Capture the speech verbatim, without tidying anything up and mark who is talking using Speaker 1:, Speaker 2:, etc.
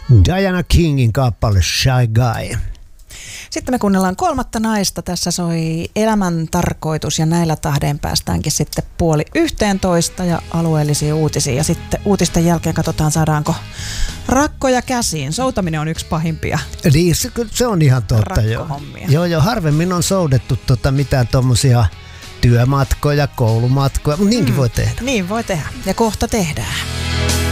Speaker 1: Diana Kingin kappale Shy Guy.
Speaker 2: Sitten me kuunnellaan kolmatta naista. Tässä soi Elämän tarkoitus ja näillä tahden päästäänkin sitten puoli yhteentoista ja alueellisia uutisia. Ja sitten uutisten jälkeen katsotaan, saadaanko rakkoja käsiin. Soutaminen on yksi pahimpia.
Speaker 1: Niin, se, se on ihan totta. Jo. Joo, jo harvemmin on soudettu tota mitään tommosia työmatkoja, koulumatkoja, mutta niinkin mm, voi tehdä.
Speaker 2: Niin voi tehdä ja kohta tehdään.